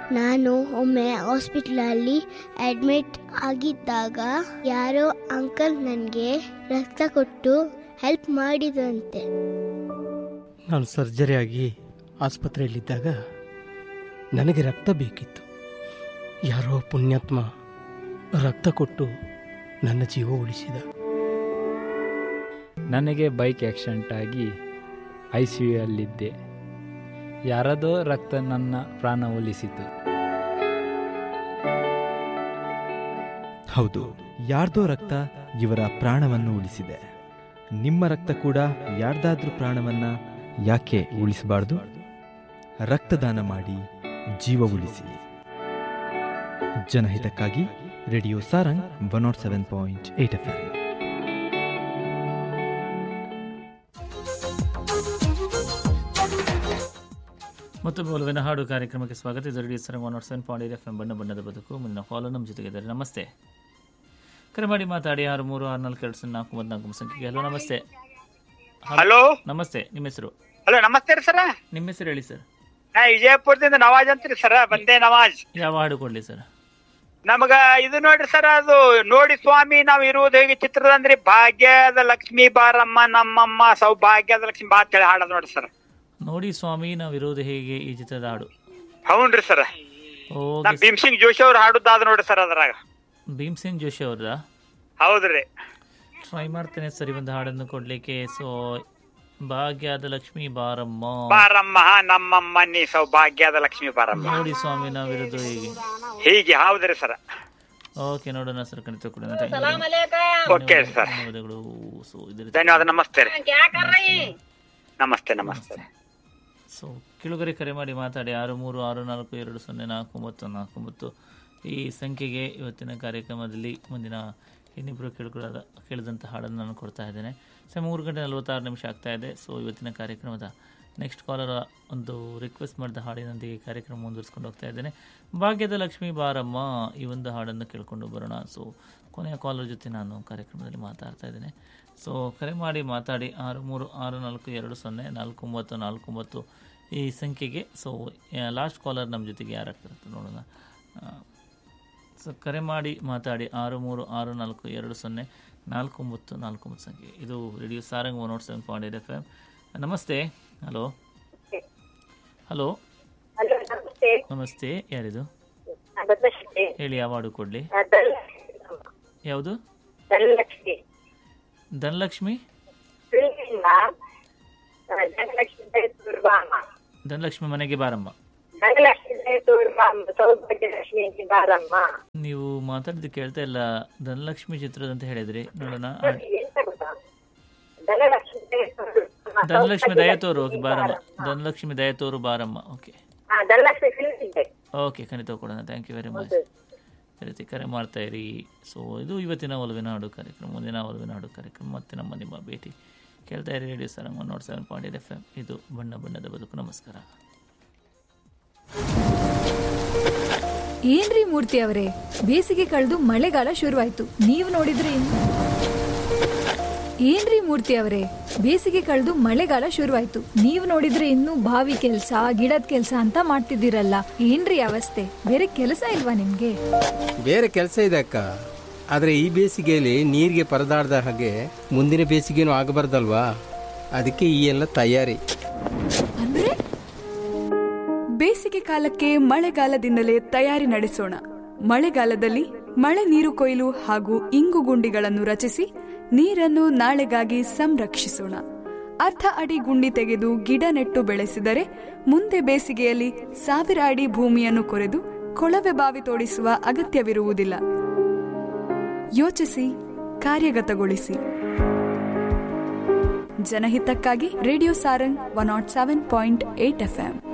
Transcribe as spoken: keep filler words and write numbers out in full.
ನಾನು ಒಮ್ಮೆ ಹಾಸ್ಪಿಟಲಲ್ಲಿ ಅಡ್ಮಿಟ್ ಆಗಿದ್ದಾಗ ಯಾರೋ ಅಂಕಲ್ ನನಗೆ ರಕ್ತ ಕೊಟ್ಟು ಹೆಲ್ಪ್ ಮಾಡಿದಂತೆ. ನಾನು ಸರ್ಜರಿ ಆಗಿ ಆಸ್ಪತ್ರೆಯಲ್ಲಿದ್ದಾಗ ನನಗೆ ರಕ್ತ ಬೇಕಿತ್ತು. ಯಾರೋ ಪುಣ್ಯಾತ್ಮ ರಕ್ತ ಕೊಟ್ಟು ನನ್ನ ಜೀವ ಉಳಿಸಿದ. ನನಗೆ ಬೈಕ್ ಆಕ್ಸಿಡೆಂಟ್ ಆಗಿ ಐ ಸಿ ಯು ಯಲ್ಲಿದ್ದೆ. ಯಾರದೋ ರಕ್ತ ನನ್ನ ಪ್ರಾಣ ಉಳಿಸಿತು. ಹೌದು, ಯಾರ್ದೋ ರಕ್ತ ಇವರ ಪ್ರಾಣವನ್ನು ಉಳಿಸಿದೆ. ನಿಮ್ಮ ರಕ್ತ ಕೂಡ ಯಾರ್ದಾದ್ರೂ ಪ್ರಾಣವನ್ನ ಯಾಕೆ ಉಳಿಸಬಾರ್ದು? ರಕ್ತದಾನ ಮಾಡಿ ಜೀವ ಉಳಿಸಿ. ಜನಹಿತಕ್ಕಾಗಿ radio Sarang one not seven point eight F M. ಮತ್ತೊಮ್ಮೆ ಒಲವಿನ ಹಾಡು ಕಾರ್ಯಕ್ರಮಕ್ಕೆ ಸ್ವಾಗತ. ಇದು radio Sarang one not seven point eight F M. ಬಣ್ಣ ಬಣ್ಣದ ಬದುಕು. ಮುಂದಿನ ಕಾಲು ನಮ್ಮ ಜೊತೆಗಿದ್ದಾರೆ. ನಮಸ್ತೆ. ಕರೆ ಮಾಡಿ ಮಾತಾಡಿ. ಆರು ಮೂರು ಆರು ನಾಲ್ಕು ಎರಡು ಸೊನ್ನೆ ನಾಲ್ಕು ಒಂಬತ್ತು ನಾಲ್ಕು ಸಂಖ್ಯೆಗೆ. ಹಲೋ, ನಮಸ್ತೆ. ಹಲೋ, ನಮಸ್ತೆ. ನಿಮ್ಮ ಹೆಸರು? ಹಲೋ, ನಮಸ್ತೆ ರೀ ಸರ್. ನಿಮ್ಮ ಹೆಸರು ಹೇಳಿ ಸರ್. ನಾ ವಿಜಯಪುರದಿಂದ ನವಾಜ್ ಅಂತೀರಿ ಸರ್. ಬಂದೆ ನವಾಜ್. ಯಾವ ಹಾಡು ಕೊಡ್ಲಿ ಸರ್? ನಮಗ ಇದು ನೋಡ್ರಿ ಸರ್, ಅದು ನೋಡಿ ಸ್ವಾಮಿ ನಾವು ಇರುವುದು ಹೇಗೆ ಚಿತ್ರದಂದ್ರಿ ಭಾಗ್ಯದ ಲಕ್ಷ್ಮೀ ಬಾರಮ್ಮ ನಮ್ಮಮ್ಮ ಸೌಭಾಗ್ಯದ ಲಕ್ಷ್ಮಿ ಬಾ ಅಂತೇಳಿ ಹಾಡೋದು ನೋಡ್ರಿ ಸರ್. ನೋಡಿ ಸ್ವಾಮಿ ನಾವು ಇರೋದು ಹೇಗೆ ಈ ಚಿತ್ರದ ಹಾಡು. ಹೌನ್ರಿ ಸರ್. ಭೀಮ್ ಸಿಂಗ್ ಜೋಶಿ ಅವ್ರು ಹಾಡುದಾದ ನೋಡ್ರಿ ಸರ್ ಅದ್ರಾಗ. ಭೀಮ್ ಸಿಂಗ್ ಜೋಶಿ ಅವ್ರದ? ಹೌದ್ರಿ. ಟ್ರೈ ಮಾಡ್ತೇನೆ ಸರಿ ಒಂದು ಹಾಡನ್ನು ಕೊಡ್ಲಿಕ್ಕೆ. ಸೊ ಭಾಗ್ಯದ ಲಕ್ಷ್ಮೀ ಬಾರಮ್ಮ ಬಾರಮ್ಮ ನಮ್ಮಮ್ಮ ನೀ ಸೌಭಾಗ್ಯದ ಲಕ್ಷ್ಮೀ ಬಾರಮ್ಮ ನೋಡಿ ಸ್ವಾಮಿ ನಾವಿರೋದು ಹೀಗೆ ಹೀಗೆ. ಹೌದ್ರಿ ಸರ್. ಓಕೆ, ನೋಡೋಣ ಸರ್. ಖಂಡಿತ ಕೊಡೋಣ. ಓಕೆ ಸರ್, ಧನ್ಯವಾದಗಳು. ಸೊ ಇದರ ಧನ್ಯವಾದ. ನಮಸ್ತೆ. ನಮಸ್ತೆ ನಮಸ್ತೆ. ಸೊ ಕಿಳುಗರೆ ಕರೆ ಮಾಡಿ ಮಾತಾಡಿ. ಆರು ಮೂರು ಆರು ನಾಲ್ಕು ಎರಡು ಸೊನ್ನೆ ನಾಲ್ಕು ಒಂಬತ್ತು ನಾಲ್ಕು ಒಂಬತ್ತು ಈ ಸಂಖ್ಯೆಗೆ ಇವತ್ತಿನ ಕಾರ್ಯಕ್ರಮದಲ್ಲಿ ಮುಂದಿನ ಇನ್ನಿಬ್ಬರು ಕೇಳಿಕೊಳ್ಳದ ಕೇಳಿದಂಥ ಹಾಡನ್ನು ನಾನು ಕೊಡ್ತಾ ಇದ್ದೇನೆ. ಸೊ ಮೂರು ಗಂಟೆ ನಲವತ್ತಾರು ನಿಮಿಷ ಆಗ್ತಾ ಇದೆ. ಸೊ ಇವತ್ತಿನ ಕಾರ್ಯಕ್ರಮದ ನೆಕ್ಸ್ಟ್ ಕಾಲರ್ ಒಂದು ರಿಕ್ವೆಸ್ಟ್ ಮಾಡಿದ ಹಾಡಿನೊಂದಿಗೆ ಕಾರ್ಯಕ್ರಮ ಮುಂದುವರಿಸ್ಕೊಂಡು ಹೋಗ್ತಾ ಇದ್ದೇನೆ. ಭಾಗ್ಯದ ಲಕ್ಷ್ಮೀ ಬಾರಮ್ಮ ಈ ಒಂದು ಹಾಡನ್ನು ಕೇಳಿಕೊಂಡು ಬರೋಣ. ಸೊ ಕೊನೆಯ ಕಾಲರ್ ಜೊತೆ ನಾನು ಕಾರ್ಯಕ್ರಮದಲ್ಲಿ ಮಾತಾಡ್ತಾ ಇದ್ದೇನೆ. ಸೊ ಕರೆ ಮಾಡಿ ಮಾತಾಡಿ. ಆರು ಮೂರು ಆರು ನಾಲ್ಕು ಎರಡು ಸೊನ್ನೆ ನಾಲ್ಕು ಒಂಬತ್ತು ನಾಲ್ಕು ಒಂಬತ್ತು ಈ ಸಂಖ್ಯೆಗೆ. ಸೊ ಲಾಸ್ಟ್ ಕಾಲರ್ ನಮ್ಮ ಜೊತೆಗೆ ಯಾರಾಗ್ತಾರೆ ನೋಡೋಣ. ಸೊ ಕರೆ ಮಾಡಿ ಮಾತಾಡಿ. ಆರು ಮೂರು ಆರು ನಾಲ್ಕು ಎರಡು ಸೊನ್ನೆ ನಾಲ್ಕು ಒಂಬತ್ತು ನಾಲ್ಕು ಒಂಬತ್ತು ಸಂಖ್ಯೆ. ಇದು radio Sarang one not seven point eight F M. ನಮಸ್ತೆ. ಹಲೋ ಹಲೋ ನಮಸ್ತೆ. ಯಾರಿದು? ಹೇಳಿ, ಯಾವ ಹಾಡು ಕೊಡ್ಲಿ? ಯಾವುದು? ಧನಲಕ್ಷ್ಮಿ. ಧನಲಕ್ಷ್ಮಿ ಮನೆಗೆ ಬಾರಮ್ಮ. ನೀವು ಮಾತಾಡಿದ್ದು ಕೇಳ್ತಾ ಇಲ್ಲ. ಧನಲಕ್ಷ್ಮಿ ಚಿತ್ರದ ಅಂತ ಹೇಳಿದ್ರಿ. ನೋಡೋಣ. ಧನಲಕ್ಷ್ಮಿ ದಯತೋರು. ಓಕೆ, ಬಾರಮ್ಮ. ಧನಲಕ್ಷ್ಮಿ ದಯತೋರು ಬಾರಮ್ಮ. ಓಕೆ ಓಕೆ, ಖಂಡಿತ ಕೊಡೋಣ. Thank you very much. ಈ ರೀತಿ ಕರೆ ಮಾಡ್ತಾ ಇರಿ. ಸೊ ಇದು ಇವತ್ತಿನ ಒಲವಿನ ಹಾಡು ಕಾರ್ಯಕ್ರಮ. ಮುಂದಿನ ಒಲವಿನ ಹಾಡು ಕಾರ್ಯಕ್ರಮ ಮತ್ತೆ ನಮ್ಮ ನಿಮ್ಮ ಭೇಟಿ. ಕೇಳ್ತಾ ಇರಿ radio Sarang one not seven point eight F M. ಇದು ಬಣ್ಣ ಬಣ್ಣದ ಬದುಕು. ನಮಸ್ಕಾರ. ಏನ್ರಿ ಮೂರ್ತಿ ಅವರೇ, ಬೇಸಿಗೆ ಕಳೆದು ಮಳೆಗಾಲ ಶುರುವಾಯ್ತು, ನೀವು ನೋಡಿದ್ರೆ ಏನ್ರಿ ಮೂರ್ತಿ ಅವರೇ ಬೇಸಿಗೆ ಕಳೆದು ಮಳೆಗಾಲ ಶುರುವಾಯ್ತು ನೀವು ನೋಡಿದ್ರೆ ಇನ್ನು ಬಾವಿ ಕೆಲ್ಸ ಗಿಡದ ಕೆಲ್ಸ ಅಂತ ಮಾಡ್ತಿದ್ದೀರಲ್ಲ, ಏನ್ರಿ ಅವಸ್ಥೆ? ಬೇರೆ ಕೆಲಸ ಇಲ್ವಾ ನಿಮ್ಗೆ? ಬೇರೆ ಕೆಲಸ ಇದೆ ಅಕ್ಕ, ಆದ್ರೆ ಈ ಬೇಸಿಗೆಯಲ್ಲಿ ನೀರಿಗೆ ಪರದಾಡ್ದ ಹಾಗೆ ಮುಂದಿನ ಬೇಸಿಗೆನೂ ಆಗಬಾರ್ದಲ್ವಾ, ಅದಕ್ಕೆ ಈ ಎಲ್ಲ ತಯಾರಿ. ಅಂದ್ರೆ ಬೇಸಿಗೆ ಕಾಲಕ್ಕೆ ಮಳೆಗಾಲದಿಂದಲೇ ತಯಾರಿ ನಡೆಸೋಣ. ಮಳೆಗಾಲದಲ್ಲಿ ಮಳೆ ನೀರು ಕೊಯ್ಲು ಹಾಗೂ ಇಂಗು ಗುಂಡಿಗಳನ್ನು ರಚಿಸಿ ನೀರನ್ನು ನಾಳೆಗಾಗಿ ಸಂರಕ್ಷಿಸೋಣ. ಅರ್ಧ ಅಡಿ ಗುಂಡಿ ತೆಗೆದು ಗಿಡ ನೆಟ್ಟು ಬೆಳೆಸಿದರೆ ಮುಂದೆ ಬೇಸಿಗೆಯಲ್ಲಿ ಸಾವಿರ ಅಡಿ ಭೂಮಿಯನ್ನು ಕೊರೆದು ಕೊಳವೆ ಬಾವಿ ತೋಡಿಸುವ ಅಗತ್ಯವಿರುವುದಿಲ್ಲ. ಯೋಚಿಸಿ, ಕಾರ್ಯಗತಗೊಳಿಸಿ. ಜನಹಿತಕ್ಕಾಗಿ radio Sarang one not seven point eight F M.